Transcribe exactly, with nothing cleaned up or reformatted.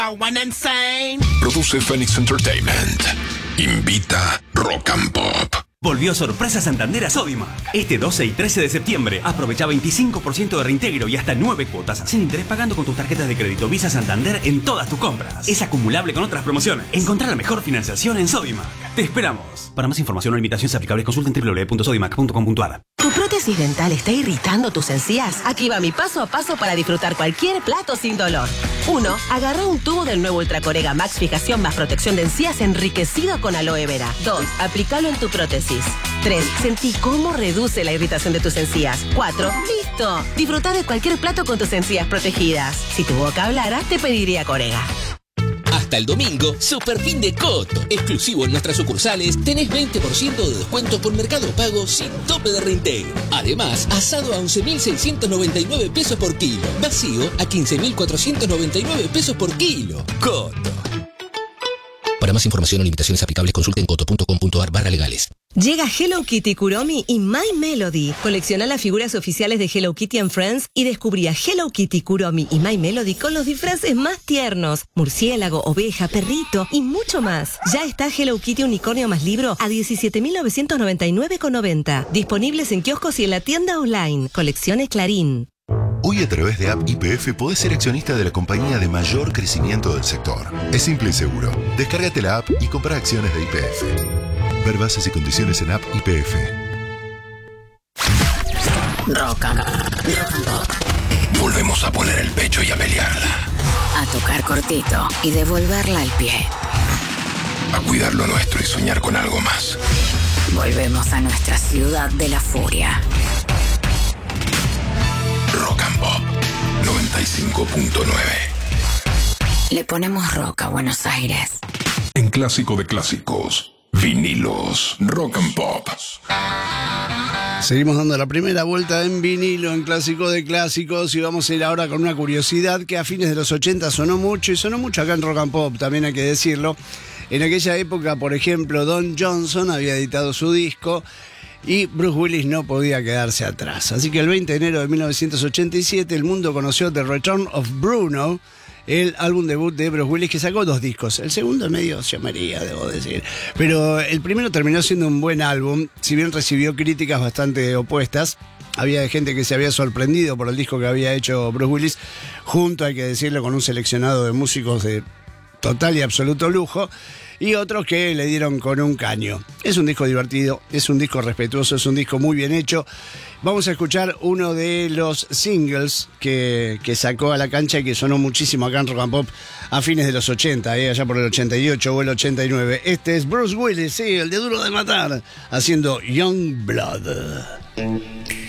Produce Phoenix Entertainment. Invita Rock and Pop. Volvió Sorpresa Santander a Sodimac. Este doce y trece de septiembre aprovecha veinticinco por ciento de reintegro y hasta nueve cuotas sin interés pagando con tus tarjetas de crédito Visa Santander en todas tus compras. Es acumulable con otras promociones. Encontrá la mejor financiación en Sodimac. Te esperamos. Para más información o limitaciones aplicables consulta en w w w punto sodimac punto com punto a r. ¿Tu prótesis dental está irritando tus encías? Aquí va mi paso a paso para disfrutar cualquier plato sin dolor. uno. Agarra un tubo del nuevo Ultracorega Max Fijación más protección de encías enriquecido con aloe vera. dos. Aplícalo en tu prótesis. tres. Sentí cómo reduce la irritación de tus encías. cuatro. ¡Listo! Disfruta de cualquier plato con tus encías protegidas. Si tu boca hablara, te pediría Corega. Hasta el domingo, super fin de Coto. Exclusivo en nuestras sucursales, tenés veinte por ciento de descuento con Mercado Pago sin tope de reintegro. Además, asado a once mil seiscientos noventa y nueve pesos por kilo. Vacío a quince mil cuatrocientos noventa y nueve pesos por kilo. Coto. Para más información o limitaciones aplicables, consulten coto punto com punto a r barra legales. Llega Hello Kitty Kuromi y My Melody. Colecciona las figuras oficiales de Hello Kitty and Friends y descubrí a Hello Kitty, Kuromi y My Melody con los disfraces más tiernos. Murciélago, oveja, perrito y mucho más. Ya está Hello Kitty Unicornio más libro a diecisiete mil novecientos noventa y nueve con noventa. Disponibles en kioscos y en la tienda online. Colecciones Clarín. Hoy a través de App Y P F podés ser accionista de la compañía de mayor crecimiento del sector. Es simple y seguro. Descárgate la app y compra acciones de Y P F. Ver bases y condiciones en App Y P F. Rock and Pop. Volvemos a poner el pecho y a pelearla. A tocar cortito y devolverla al pie. A cuidar lo nuestro y soñar con algo más. Volvemos a nuestra ciudad de la furia. Rock and Pop noventa y cinco punto nueve. Le ponemos rock a Buenos Aires. En Clásico de Clásicos, vinilos Rock and Pop. Seguimos dando la primera vuelta en vinilo, en Clásico de Clásicos, y vamos a ir ahora con una curiosidad que a fines de los ochenta sonó mucho, y sonó mucho acá en Rock and Pop, también hay que decirlo. En aquella época, por ejemplo, Don Johnson había editado su disco y Bruce Willis no podía quedarse atrás. Así que el veinte de enero de mil novecientos ochenta y siete el mundo conoció The Return of Bruno, el álbum debut de Bruce Willis, que sacó dos discos. El segundo medio llamaría, debo decir. Pero el primero terminó siendo un buen álbum, si bien recibió críticas bastante opuestas. Había gente que se había sorprendido por el disco que había hecho Bruce Willis, junto, hay que decirlo, con un seleccionado de músicos de total y absoluto lujo, y otros que le dieron con un caño. Es un disco divertido, es un disco respetuoso, es un disco muy bien hecho. Vamos a escuchar uno de los singles que, que sacó a la cancha y que sonó muchísimo acá en Rock and Pop a fines de los ochenta, eh, allá por el ochenta y ocho o el ochenta y nueve. Este es Bruce Willis, sí, el de Duro de Matar, haciendo Young Blood.